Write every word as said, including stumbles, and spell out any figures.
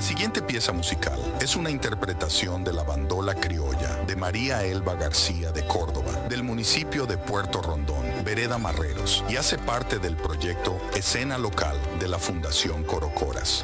La siguiente pieza musical es una interpretación de la bandola criolla de María Elba García de Córdoba, del municipio de Puerto Rondón, Vereda Marreros, y hace parte del proyecto Escena Local de la Fundación Corocoras.